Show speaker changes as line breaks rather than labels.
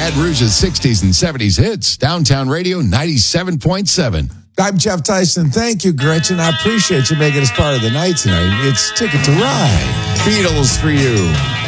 Baton Rouge's 60s and 70s hits. Downtown Radio 97.7.
I'm Jeff Tyson. Thank you, Gretchen. I appreciate you making us part of the night tonight. It's Ticket to Ride. Beatles for you.